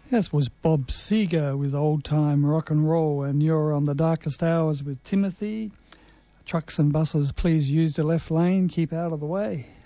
This was Bob Seger with Old Time Rock and Roll, and you're on the Darkest Hours with Timothy. Trucks and buses, please use the left lane, keep out of the way.